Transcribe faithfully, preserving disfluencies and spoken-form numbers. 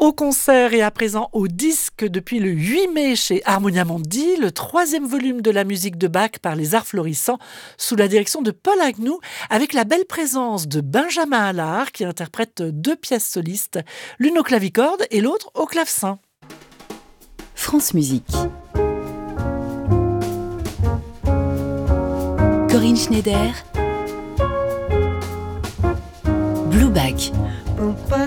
Au concert et à présent au disque depuis le huit mai chez Harmonia Mundi, le troisième volume de la musique de Bach par les Arts Florissants sous la direction de Paul Agnew, avec la belle présence de Benjamin Allard qui interprète deux pièces solistes, l'une au clavicorde et l'autre au clavecin. France Musique. Corinne Schneider. Blue Bach.